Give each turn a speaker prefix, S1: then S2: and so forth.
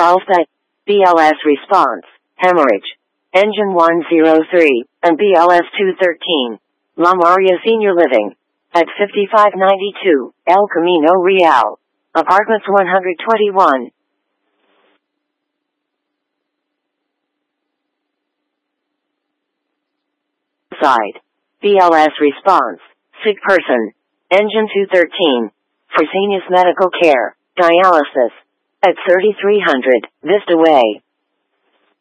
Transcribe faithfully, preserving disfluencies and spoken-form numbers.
S1: Carlsbad. B L S response, hemorrhage. Engine one oh three, and B L S two thirteen. La Maria Senior Living. At fifty-five ninety-two, El Camino Real. Apartments one twenty-one. Side. B L S response, sick person. Engine two thirteen. Fresenius Medical Care, dialysis. At thirty-three hundred, Vista Way.